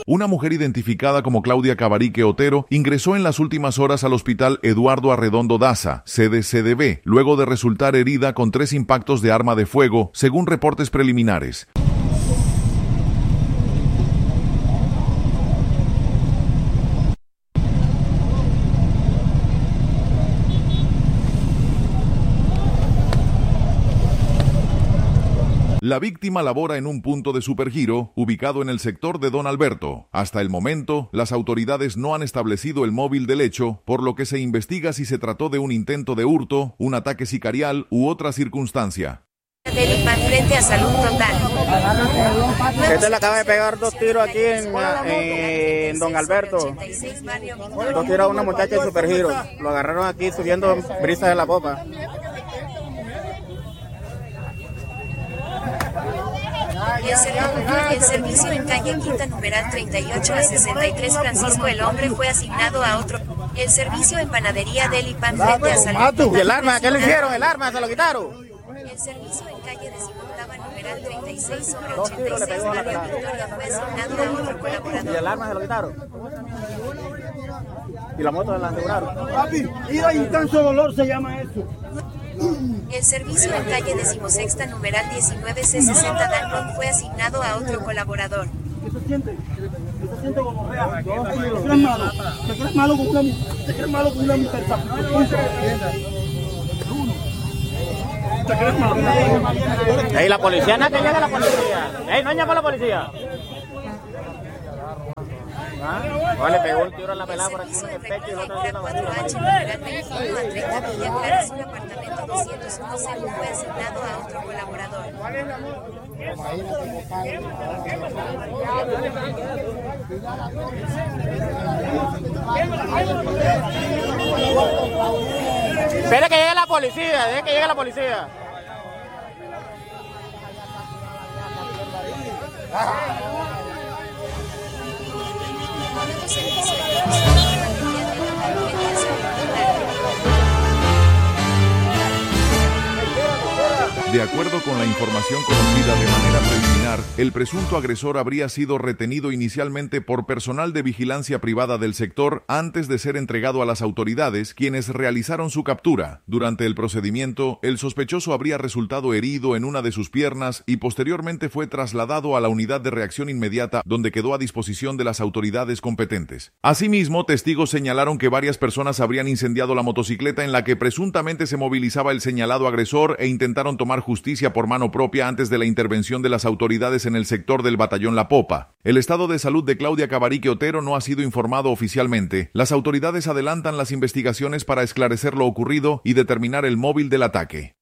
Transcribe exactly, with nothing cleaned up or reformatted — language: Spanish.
Una mujer identificada como Claudia Cabarique Otero ingresó en las últimas horas al hospital Eduardo Arredondo Daza, sede C D B, luego de resultar herida con tres impactos de arma de fuego, según reportes preliminares. La víctima labora en un punto de Supergiro, ubicado en el sector de Don Alberto. Hasta el momento, las autoridades no han establecido el móvil del hecho, por lo que se investiga si se trató de un intento de hurto, un ataque sicarial u otra circunstancia. Delipan frente a Salud Total. Este le acaba de pegar dos tiros aquí en, en Don Alberto. Dos tiros a una muchacha de Supergiro. Lo agarraron aquí subiendo brisas de la popa. El servicio, el servicio en calle Quinta numeral treinta y ocho a sesenta y tres Francisco el Hombre fue asignado a otro. El servicio en panadería Delipan frente a Salud. ¿Y el arma? ¿Qué le hicieron? ¿El arma? ¿Se lo quitaron? El servicio en calle Decimoctava numeral treinta y seis sobre ochenta y seis María Victoria fue asignado a otro colaborador. ¿Y el arma se lo quitaron? ¿Y la moto la aseguraron? Papi, ira intenso dolor se llama eso. El servicio en calle Decimosexta numeral diecinueve C sesenta Danron fue asignado a otro colaborador. ¿Qué se siente? ¿Qué se siente como real? ¿Te crees malo? ¿Te crees malo con una ¿Te crees malo con una mujer? ¿Te crees malo? Ey, la policía, no, que llega la policía. Ey, no llama a la policía. ¿Ah? No, le pegó un tiro a la pelada por aquí en el pecho y el otro en la cuatro H numeral veintiuno a treinta Villa Clara Sur apartamento doscientos uno fue asignado a otro colaborador. Espera que llegue la policía, deje que llegue la policía. De acuerdo con la información conocida de manera preliminar, el presunto agresor habría sido retenido inicialmente por personal de vigilancia privada del sector antes de ser entregado a las autoridades, quienes realizaron su captura. Durante el procedimiento, el sospechoso habría resultado herido en una de sus piernas y posteriormente fue trasladado a la unidad de reacción inmediata, donde quedó a disposición de las autoridades competentes. Asimismo, testigos señalaron que varias personas habrían incendiado la motocicleta en la que presuntamente se movilizaba el señalado agresor e intentaron tomar justicia por mano propia antes de la intervención de las autoridades en el sector del Batallón La Popa. El estado de salud de Claudia Cabarique Otero no ha sido informado oficialmente. Las autoridades adelantan las investigaciones para esclarecer lo ocurrido y determinar el móvil del ataque.